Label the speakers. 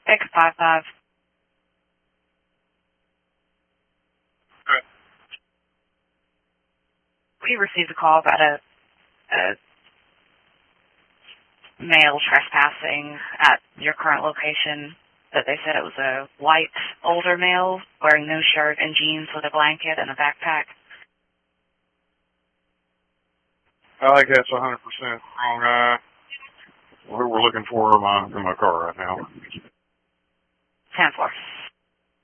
Speaker 1: 655.
Speaker 2: Okay.
Speaker 1: We received a call about a male trespassing at your current location. That they said it was a white, older male wearing no shirt and jeans with a blanket and a backpack.
Speaker 2: I think that's 100% wrong. We're looking for him in my car right now.
Speaker 1: 10-4.